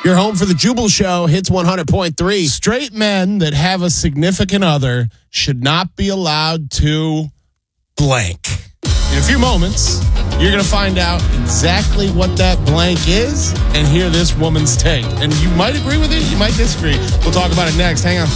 You're home for the Jubal Show, Hits 100.3. Straight men that have a significant other should not be allowed to blank. In a few moments, you're going to find out exactly what that blank is and hear this woman's take. And you might agree with it, you might disagree. We'll talk about it next. Hang on.